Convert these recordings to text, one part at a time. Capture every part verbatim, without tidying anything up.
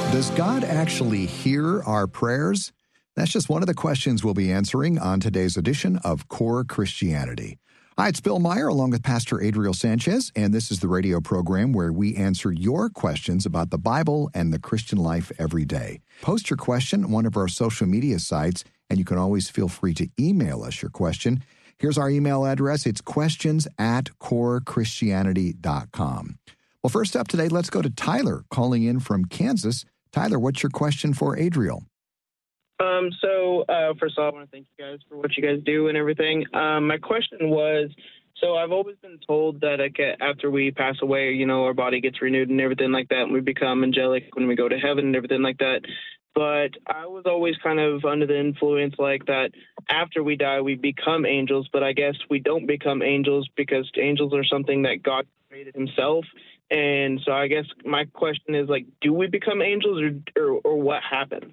Does God actually hear our prayers? That's just one of the questions we'll be answering on today's edition of Core Christianity. Hi, it's Bill Meyer along with Pastor Adriel Sanchez, and this is the radio program where we answer your questions about the Bible and the Christian life every day. Post your question on one of our social media sites, and you can always feel free to email us your question. Here's our email address. It's questions at core christianity dot com. Well, first up today, let's go to Tyler calling in from Kansas. Tyler, what's your question for Adriel? Um, so, uh, first of all, I want to thank you guys for what you guys do and everything. Um, my question was, so I've always been told that like, after we pass away, you know, our body gets renewed and everything like that, and we become angelic when we go to heaven and everything like that. But I was always kind of under the influence like that after we die, we become angels, but I guess we don't become angels because angels are something that God created himself. And so I guess my question is, like, do we become angels or, or, or what happens?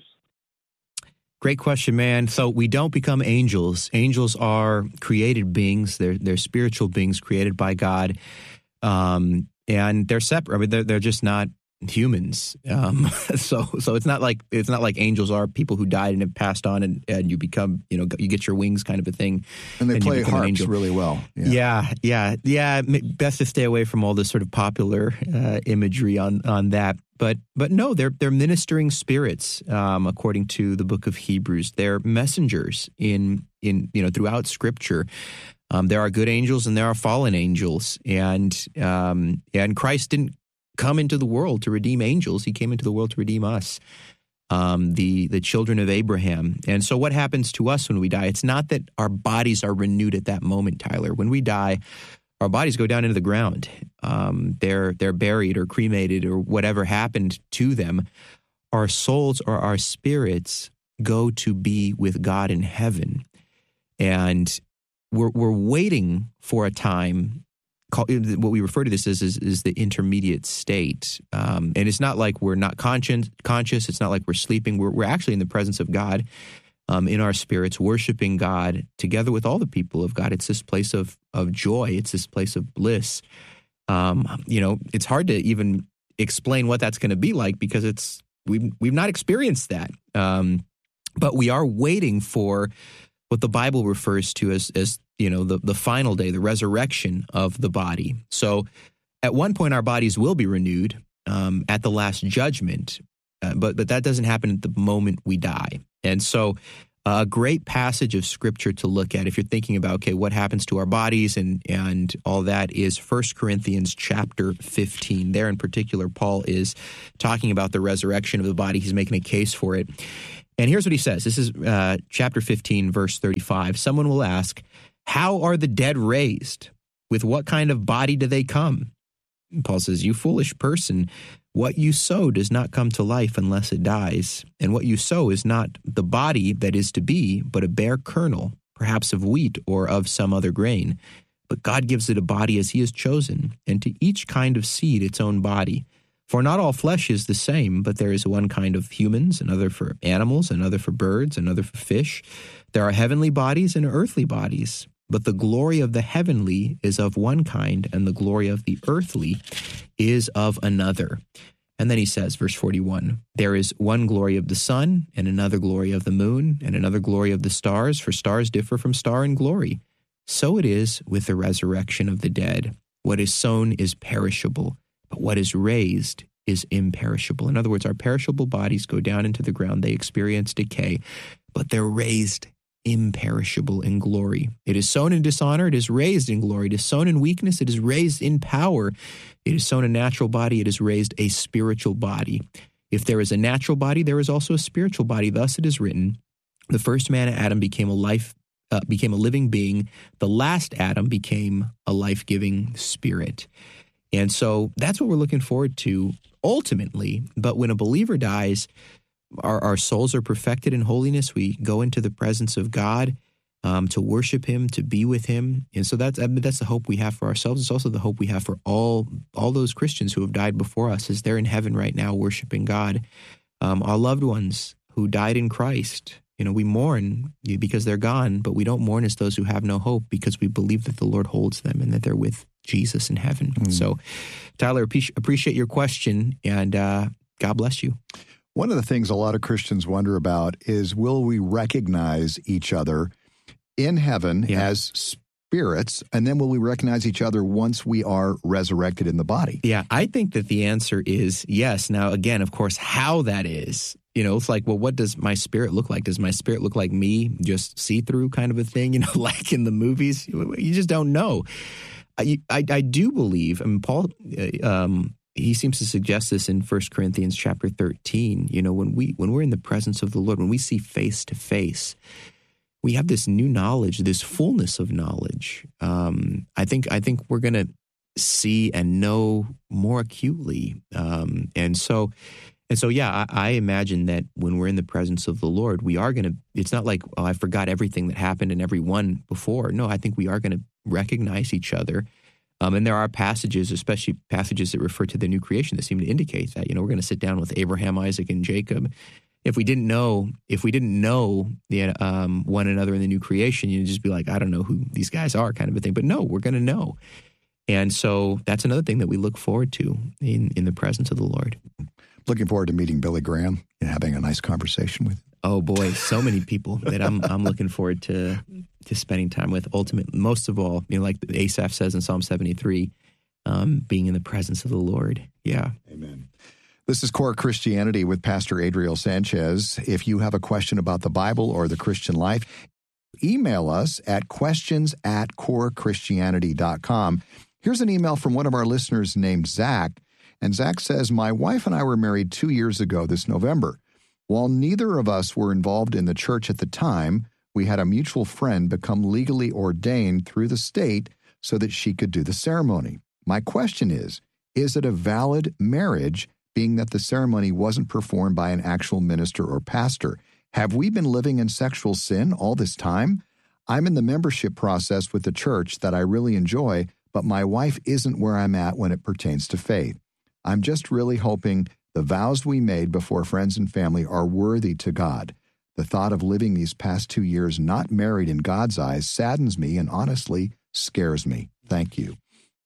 Great question, man. So we don't become angels. Angels are created beings. They're they're spiritual beings created by God, um, and they're separate. I mean, they're they're just not humans. Um, so so it's not like it's not like angels are people who died and have passed on, and, and you become you know you get your wings kind of a thing. And they and play harps really well. Yeah, yeah, yeah. yeah. Best to stay away from all this sort of popular uh, imagery on on that. But but no, they're they're ministering spirits, um, according to the book of Hebrews. They're messengers in in you know throughout Scripture. Um, there are good angels and there are fallen angels, and um, and Christ didn't come into the world to redeem angels; he came into the world to redeem us, um, the the children of Abraham. And so, what happens to us when we die? It's not that our bodies are renewed at that moment, Tyler. When we die, our bodies go down into the ground. Um, they're they're buried or cremated or whatever happened to them. Our souls or our spirits go to be with God in heaven, and we're we're waiting for a time. Called, what we refer to this as is, is the intermediate state, um, and it's not like we're not conscious. Conscious. It's not like we're sleeping. We're we're actually in the presence of God. Um, in our spirits, worshiping God together with all the people of God. It's this place of of joy. It's this place of bliss. Um, you know, it's hard to even explain what that's going to be like because it's we've we've not experienced that. Um, but we are waiting for what the Bible refers to as as you know the the final day, the resurrection of the body. So, at one point, our bodies will be renewed um, at the last judgment. Uh, but but that doesn't happen at the moment we die. And so uh, a great passage of Scripture to look at if you're thinking about, okay, what happens to our bodies and and all that is First Corinthians chapter fifteen. There in particular, Paul is talking about the resurrection of the body. He's making a case for it. And here's what he says. This is uh, chapter fifteen, verse thirty-five. Someone will ask, how are the dead raised? With what kind of body do they come? And Paul says, you foolish person. What you sow does not come to life unless it dies, and what you sow is not the body that is to be, but a bare kernel, perhaps of wheat or of some other grain. But God gives it a body as he has chosen, and to each kind of seed its own body. For not all flesh is the same, but there is one kind of humans, another for animals, another for birds, another for fish. There are heavenly bodies and earthly bodies. But the glory of the heavenly is of one kind, and the glory of the earthly is of another. And then he says, verse forty-one, there is one glory of the sun, and another glory of the moon, and another glory of the stars, for stars differ from star in glory. So it is with the resurrection of the dead. What is sown is perishable, but what is raised is imperishable. In other words, our perishable bodies go down into the ground. They experience decay, but they're raised imperishable in glory. It is sown in dishonor, it is raised in glory. It is sown in weakness, it is raised in power. It is sown a natural body, it is raised a spiritual body. If there is a natural body, there is also a spiritual body. Thus it is written, the first man, Adam, became a life, uh, became a living being. The last Adam became a life-giving spirit. And so that's what we're looking forward to ultimately. But when a believer dies, Our, our souls are perfected in holiness. We go into the presence of God um, to worship him, to be with him. And so that's I mean, that's the hope we have for ourselves. It's also the hope we have for all all those Christians who have died before us, as they're in heaven right now worshiping God. Um, our loved ones who died in Christ, you know, we mourn because they're gone, but we don't mourn as those who have no hope because we believe that the Lord holds them and that they're with Jesus in heaven. Mm. So, Tyler, appreciate your question, and uh, God bless you. One of the things a lot of Christians wonder about is, will we recognize each other in heaven yeah. as spirits, and then will we recognize each other once we are resurrected in the body? Yeah, I think that the answer is yes. Now, again, of course, how that is, you know, it's like, well, what does my spirit look like? Does my spirit look like me, just see-through kind of a thing, you know, like in the movies? You just don't know. I, I, I do believe, I mean, Paul, um, he seems to suggest this in First Corinthians chapter thirteen. You know, when we when we're in the presence of the Lord, when we see face to face, we have this new knowledge, this fullness of knowledge. Um, I think I think we're going to see and know more acutely, um, and so and so yeah, I, I imagine that when we're in the presence of the Lord, we are going to. It's not like, oh, I forgot everything that happened and everyone before. No, I think we are going to recognize each other. Um, and there are passages, especially passages that refer to the new creation, that seem to indicate that, you know, we're going to sit down with Abraham, Isaac, and Jacob. If we didn't know, if we didn't know the, um, one another in the new creation, you'd just be like, I don't know who these guys are, kind of a thing. But no, we're going to know. And so that's another thing that we look forward to in, in the presence of the Lord. Looking forward to meeting Billy Graham and having a nice conversation with him. Oh boy, so many people that I'm I'm looking forward to to spending time with. Ultimately, most of all, you know, like Asaph says in Psalm seventy-three, um, being in the presence of the Lord. Yeah. Amen. This is Core Christianity with Pastor Adriel Sanchez. If you have a question about the Bible or the Christian life, email us at questions at core christianity dot com. Here's an email from one of our listeners named Zach. And Zach says, my wife and I were married two years ago this November. While neither of us were involved in the church at the time, we had a mutual friend become legally ordained through the state so that she could do the ceremony. My question is, is it a valid marriage, being that the ceremony wasn't performed by an actual minister or pastor? Have we been living in sexual sin all this time? I'm in the membership process with the church that I really enjoy, but my wife isn't where I'm at when it pertains to faith. I'm just really hoping the vows we made before friends and family are worthy to God. The thought of living these past two years not married in God's eyes saddens me and honestly scares me. Thank you.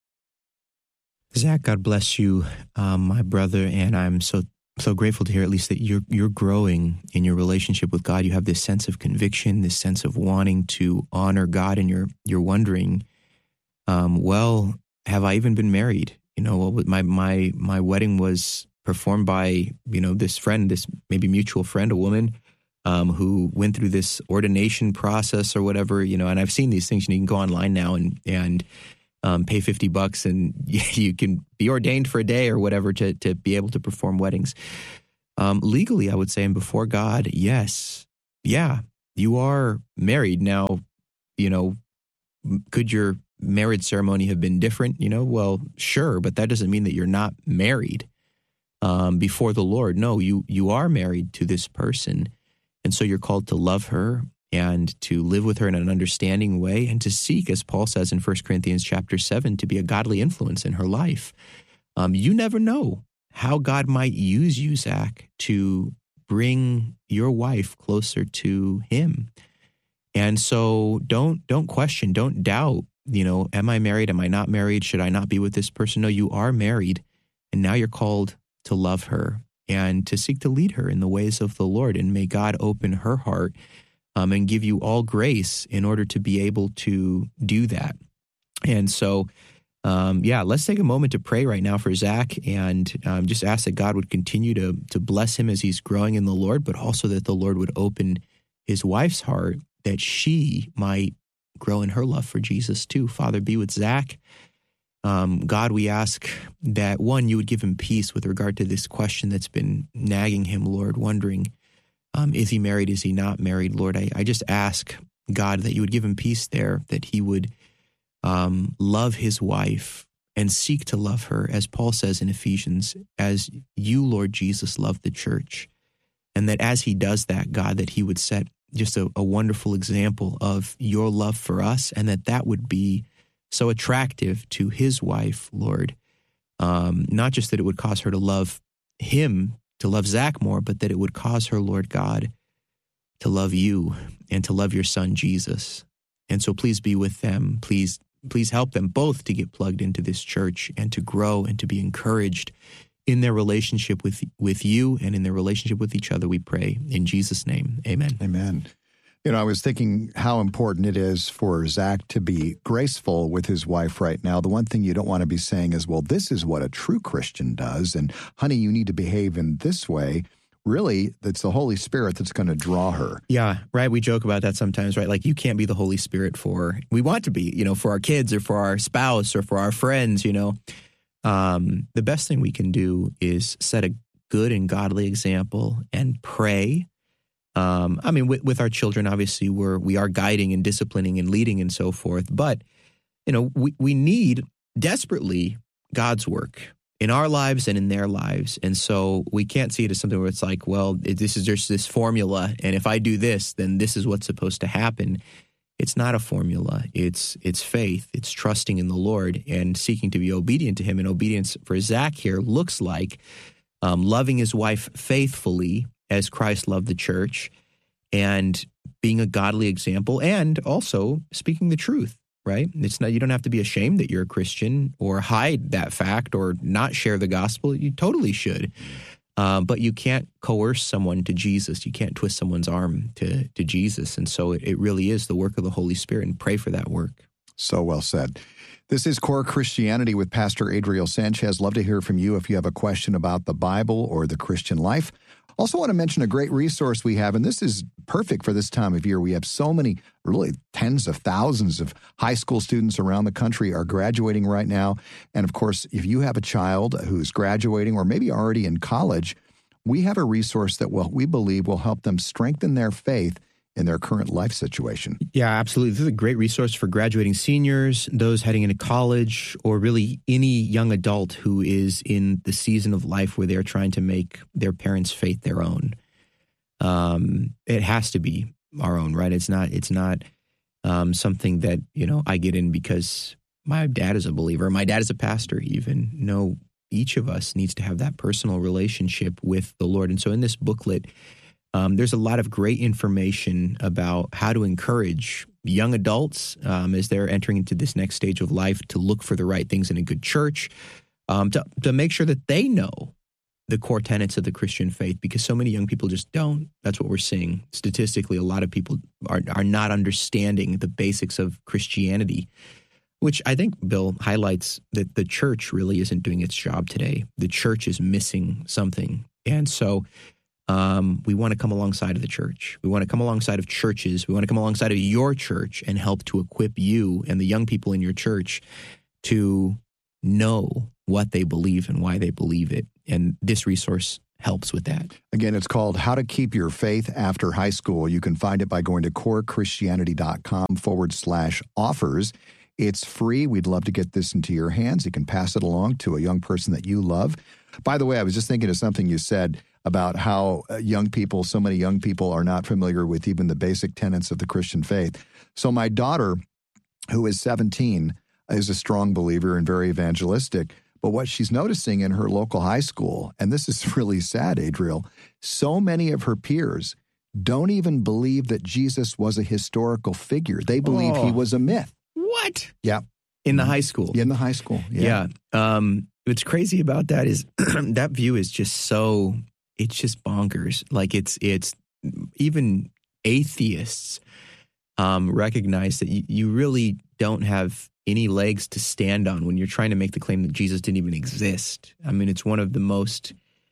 Zach, God bless you, um, my brother, and I'm so so grateful to hear at least that you're you're growing in your relationship with God. You have this sense of conviction, this sense of wanting to honor God, and you're you're wondering, um, well, have I even been married? You know, well, my my my wedding was performed by, you know, this friend, this maybe mutual friend, a woman um, who went through this ordination process or whatever, you know, and I've seen these things. You know, you can go online now and and um, pay fifty bucks and you can be ordained for a day or whatever to to be able to perform weddings. Um, legally, I would say, and before God, yes, yeah, you are married. Now, you know, could your marriage ceremony have been different? You know, well, sure, but that doesn't mean that you're not married. Um, before the Lord. No, you you are married to this person. And so you're called to love her and to live with her in an understanding way and to seek, as Paul says in First Corinthians chapter seven, to be a godly influence in her life. Um, you never know how God might use you, Zach, to bring your wife closer to him. And so don't don't question, don't doubt, you know, am I married? Am I not married? Should I not be with this person? No, you are married. And now you're called to love her and to seek to lead her in the ways of the Lord. And may God open her heart um, and give you all grace in order to be able to do that. And so, um, yeah, let's take a moment to pray right now for Zach and um, just ask that God would continue to to bless him as he's growing in the Lord, but also that the Lord would open his wife's heart that she might grow in her love for Jesus too. Father, be with Zach. Um, God, we ask that, one, you would give him peace with regard to this question that's been nagging him, Lord, wondering, um, is he married, is he not married? Lord, I, I just ask, God, that you would give him peace there, that he would um, love his wife and seek to love her, as Paul says in Ephesians, as you, Lord Jesus, love the church. And that as he does that, God, that he would set just a, a wonderful example of your love for us, and that that would be so attractive to his wife, Lord. Um, not just that it would cause her to love him, to love Zach more, but that it would cause her, Lord God, to love you and to love your son, Jesus. And so please be with them. Please, please help them both to get plugged into this church and to grow and to be encouraged in their relationship with with you and in their relationship with each other, we pray. In Jesus' name, amen. Amen. You know, I was thinking how important it is for Zach to be graceful with his wife right now. The one thing you don't want to be saying is, well, this is what a true Christian does, and honey, you need to behave in this way. Really, it's the Holy Spirit that's going to draw her. Yeah, right. We joke about that sometimes, right? Like, you can't be the Holy Spirit for, we want to be, you know, for our kids or for our spouse or for our friends, you know. Um, the best thing we can do is set a good and godly example and pray. Um, I mean, with, with our children, obviously, we're, we are guiding and disciplining and leading and so forth. But, you know, we, we need desperately God's work in our lives and in their lives. And so we can't see it as something where it's like, well, it, this is just this formula. And if I do this, then this is what's supposed to happen. It's not a formula. It's it's faith. It's trusting in the Lord and seeking to be obedient to him. And obedience for Zach here looks like um, loving his wife faithfully as Christ loved the church, and being a godly example, and also speaking the truth, right? It's not, you don't have to be ashamed that you're a Christian or hide that fact or not share the gospel. You totally should. Uh, but you can't coerce someone to Jesus. You can't twist someone's arm to, to Jesus. And so it, it really is the work of the Holy Spirit, and pray for that work. So well said. This is Core Christianity with Pastor Adriel Sanchez. Love to hear from you if you have a question about the Bible or the Christian life. Also want to mention a great resource we have, and this is perfect for this time of year. We have so many, really tens of thousands of high school students around the country are graduating right now. And of course, if you have a child who's graduating or maybe already in college, we have a resource that will, we believe will help them strengthen their faith in their current life situation. Yeah, absolutely. This is a great resource for graduating seniors, those heading into college, or really any young adult who is in the season of life where they're trying to make their parents' faith their own. Um, it has to be our own, right? It's not. It's not um, something that, you know, I get in because my dad is a believer, my dad is a pastor. Even no, each of us needs to have that personal relationship with the Lord. And so, in this booklet, Um, there's a lot of great information about how to encourage young adults um, as they're entering into this next stage of life to look for the right things in a good church, um, to, to make sure that they know the core tenets of the Christian faith, because so many young people just don't. That's what we're seeing. Statistically, a lot of people are, are not understanding the basics of Christianity, which I think, Bill, highlights that the church really isn't doing its job today. The church is missing something. And so Um, we want to come alongside of the church. We want to come alongside of churches. We want to come alongside of your church and help to equip you and the young people in your church to know what they believe and why they believe it. And this resource helps with that. Again, it's called How to Keep Your Faith After High School. You can find it by going to corechristianity.com forward slash offers. It's free. We'd love to get this into your hands. You can pass it along to a young person that you love. By the way, I was just thinking of something you said about how young people, so many young people are not familiar with even the basic tenets of the Christian faith. So my daughter, who is seventeen, is a strong believer and very evangelistic. But what she's noticing in her local high school, and this is really sad, Adriel, so many of her peers don't even believe that Jesus was a historical figure. They believe oh. he was a myth. What? Yeah. In the high school? In the high school, yeah. Yeah. Um, what's crazy about that is that view is just so, it's just bonkers. Like it's, it's even atheists um, recognize that you, you really don't have any legs to stand on when you're trying to make the claim that Jesus didn't even exist. I mean, it's one of the most,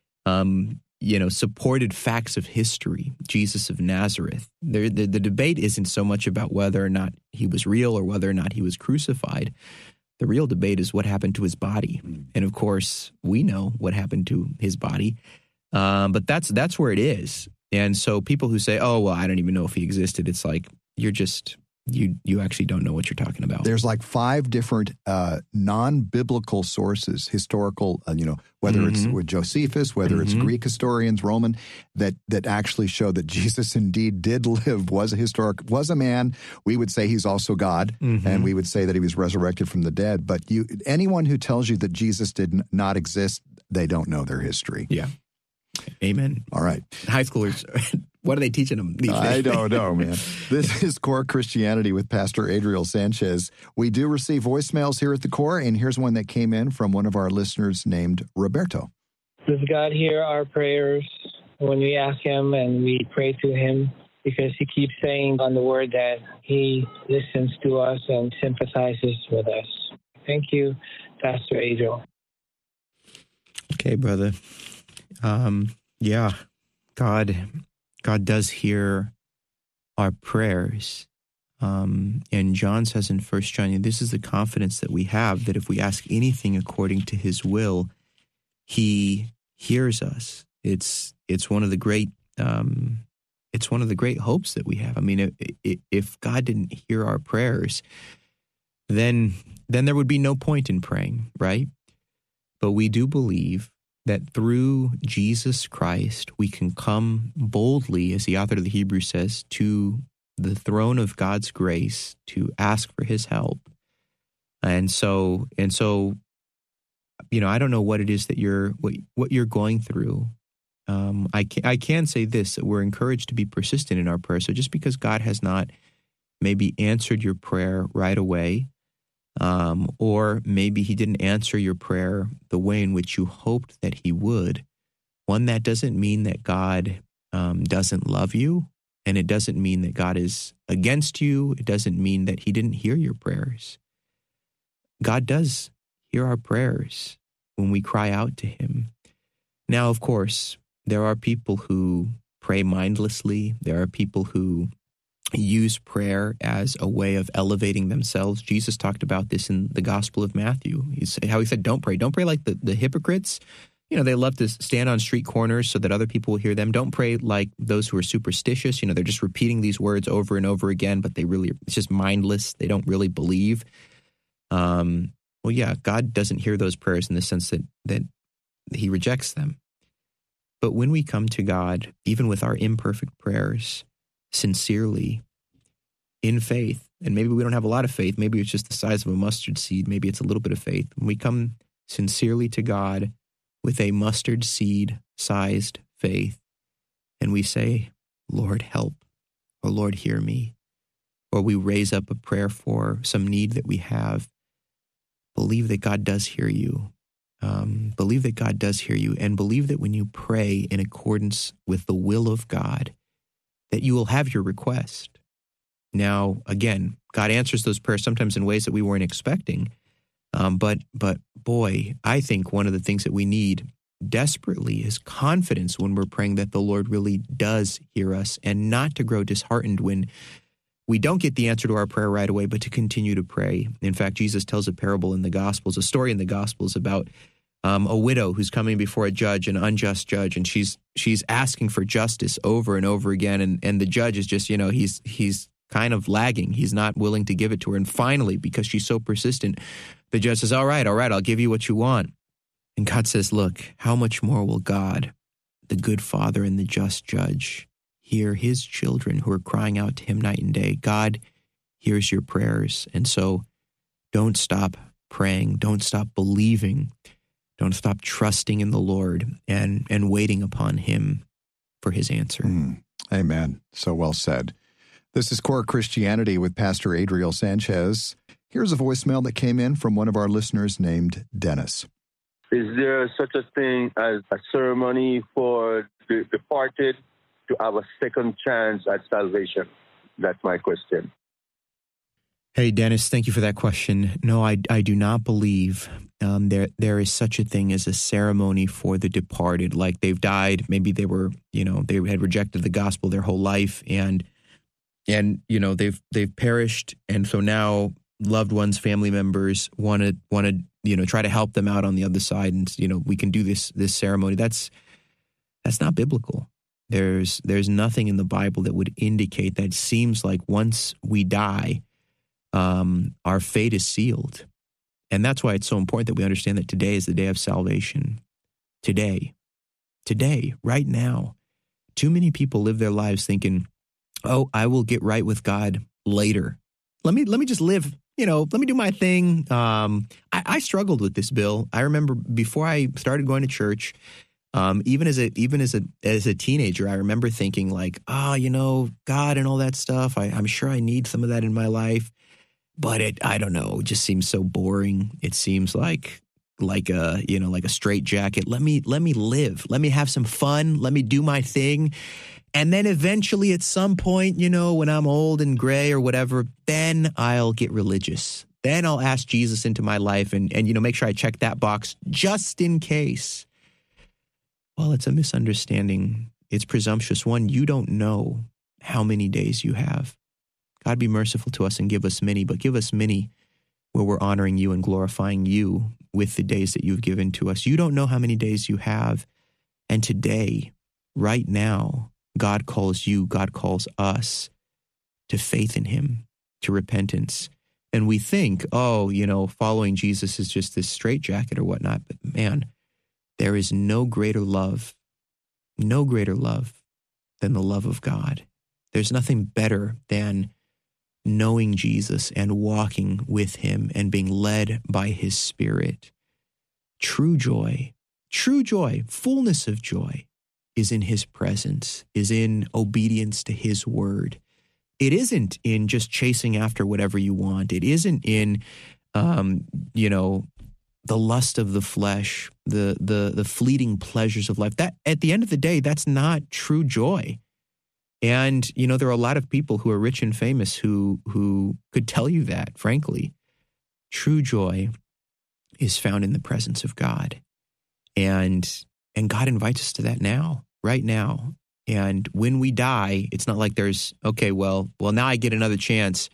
um, you know, supported facts of history, Jesus of Nazareth. The, the, the debate isn't so much about whether or not he was real or whether or not he was crucified. The real debate is what happened to his body. And of course, we know what happened to his body. Um, but that's that's where it is. And so people who say, oh, well, I don't even know if he existed, it's like, you're just, you you actually don't know what you're talking about. There's like five different uh, non-biblical sources, historical, uh, you know, whether mm-hmm. it's with Josephus, whether mm-hmm. it's Greek historians, Roman, that that actually show that Jesus indeed did live, was a historic, was a man. We would say he's also God, mm-hmm. and we would say that he was resurrected from the dead. But you, anyone who tells you that Jesus did n- not exist, they don't know their history. Yeah. Amen. All right. High schoolers, what are they teaching them these days? I don't know, man. This is Core Christianity with Pastor Adriel Sanchez. We do receive voicemails here at the Core, and here's one that came in from one of our listeners named Roberto. Does God hear our prayers when we ask him and we pray to him? Because he keeps saying on the word that he listens to us and sympathizes with us. Thank you, Pastor Adriel. Okay, brother. Um, yeah, God, God does hear our prayers. Um, and John says in First John, this is the confidence that we have, that if we ask anything according to his will, he hears us. It's it's one of the great um, it's one of the great hopes that we have. I mean, if, if God didn't hear our prayers, then then there would be no point in praying, right? But we do believe that through Jesus Christ, we can come boldly, as the author of the Hebrews says, to the throne of God's grace to ask for his help. And so, and so, you know, I don't know what it is that you're, what, what you're going through. Um, I can, I can say this, that we're encouraged to be persistent in our prayer. So just because God has not maybe answered your prayer right away, Um, or maybe he didn't answer your prayer the way in which you hoped that he would. One, that doesn't mean that God um, doesn't love you, and it doesn't mean that God is against you. It doesn't mean that he didn't hear your prayers. God does hear our prayers when we cry out to him. Now, of course, there are people who pray mindlessly. There are people who use prayer as a way of elevating themselves. Jesus talked about this in the Gospel of Matthew. He's, how he said, don't pray. Don't pray like the, the hypocrites. You know, they love to stand on street corners so that other people will hear them. Don't pray like those who are superstitious. You know, they're just repeating these words over and over again, but they really, it's just mindless. They don't really believe. Um, well, yeah, God doesn't hear those prayers in the sense that, that he rejects them. But when we come to God, even with our imperfect prayers, sincerely, in faith, and maybe we don't have a lot of faith, maybe it's just the size of a mustard seed, maybe it's a little bit of faith. When we come sincerely to God with a mustard seed-sized faith, and we say, Lord, help, or Lord, hear me, or we raise up a prayer for some need that we have, believe that God does hear you. Um, believe that God does hear you, and believe that when you pray in accordance with the will of God, that you will have your request. Now, again, God answers those prayers sometimes in ways that we weren't expecting. Um, but, but boy, I think one of the things that we need desperately is confidence when we're praying that the Lord really does hear us, and not to grow disheartened when we don't get the answer to our prayer right away, but to continue to pray. In fact, Jesus tells a parable in the Gospels, a story in the Gospels about um, a widow who's coming before a judge, an unjust judge, and she's she's asking for justice over and over again, and and the judge is just, you know, he's he's kind of lagging. He's not willing to give it to her. And finally, because she's so persistent, the judge says, all right, all right, I'll give you what you want. And God says, look, how much more will God, the good Father and the just judge, hear his children who are crying out to him night and day? God hears your prayers. And so don't stop praying. Don't stop believing. Don't stop trusting in the Lord and, and waiting upon him for his answer. Mm, amen. So well said. This is Core Christianity with Pastor Adriel Sanchez. Here's a voicemail that came in from one of our listeners named Dennis. Is there such a thing as a ceremony for the departed to have a second chance at salvation? That's my question. Hey, Dennis, thank you for that question. No, I, I do not believe um, there there is such a thing as a ceremony for the departed. Like they've died, maybe they were, you know, they had rejected the gospel their whole life, and and you know they've they've perished, and so now loved ones, family members want to want to you know try to help them out on the other side, and you know we can do this this ceremony. That's that's not biblical. There's there's nothing in the Bible that would indicate that. It seems like once we die, Um, our fate is sealed. And that's why it's so important that we understand that today is the day of salvation. Today. Today, right now. Too many people live their lives thinking, oh, I will get right with God later. Let me let me just live, you know, let me do my thing. Um, I, I struggled with this, Bill. I remember before I started going to church, um, even as a even as a as a teenager, I remember thinking like, oh, you know, God and all that stuff. I, I'm sure I need some of that in my life. But it, I don't know, it just seems so boring. It seems like like a, you know, like a straitjacket. Let me, let me live. Let me have some fun. Let me do my thing. And then eventually at some point, you know, when I'm old and gray or whatever, then I'll get religious. Then I'll ask Jesus into my life and, and, you know, make sure I check that box just in case. Well, it's a misunderstanding. It's presumptuous. One, you don't know how many days you have. God be merciful to us and give us many, but give us many where we're honoring you and glorifying you with the days that you've given to us. You don't know how many days you have. And today, right now, God calls you, God calls us to faith in him, to repentance. And we think, oh, you know, following Jesus is just this straitjacket or whatnot. But man, there is no greater love, no greater love than the love of God. There's nothing better than knowing Jesus and walking with him and being led by his Spirit. True joy, true joy, fullness of joy is in his presence, is in obedience to his word. It isn't in just chasing after whatever you want. It isn't in, um, you know, the lust of the flesh, the the the fleeting pleasures of life. That at the end of the day, that's not true joy. And, you know, there are a lot of people who are rich and famous who who could tell you that, frankly. True joy is found in the presence of God. And and God invites us to that now, right now. And when we die, it's not like there's, okay, well, well, now I get another chance.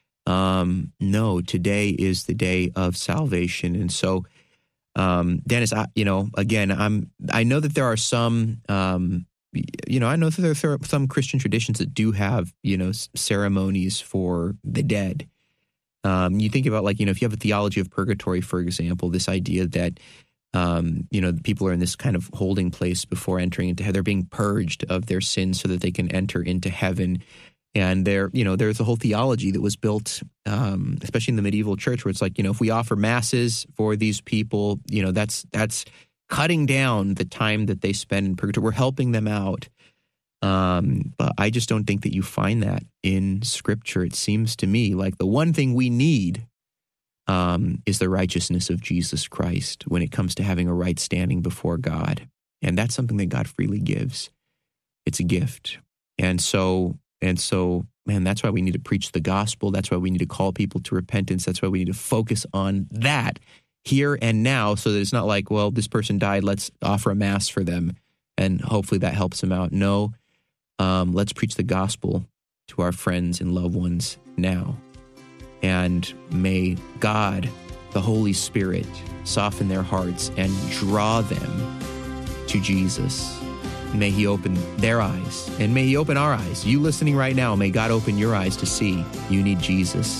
Um, no, today is the day of salvation. And so, um, Dennis, I, you know, again, I'm, I know that there are some, um, you know, I know that there are some Christian traditions that do have, you know, ceremonies for the dead. Um, you think about, like, you know, if you have a theology of purgatory, for example, this idea that, um, you know, people are in this kind of holding place before entering into heaven. They're being purged of their sins so that they can enter into heaven. And there, you know, there's a whole theology that was built, um, especially in the medieval church, where it's like, you know, if we offer masses for these people, you know, that's that's cutting down the time that they spend in purgatory. We're helping them out. Um, but I just don't think that you find that in Scripture. It seems to me like the one thing we need um, is the righteousness of Jesus Christ when it comes to having a right standing before God. And that's something that God freely gives. It's a gift. And so, and so, man, that's why we need to preach the gospel. That's why we need to call people to repentance. That's why we need to focus on that here and now, so that it's not like, well, this person died, let's offer a mass for them, and hopefully that helps them out. No, um, let's preach the gospel to our friends and loved ones now. And may God, the Holy Spirit, soften their hearts and draw them to Jesus. May he open their eyes, and may he open our eyes. You listening right now, may God open your eyes to see you need Jesus.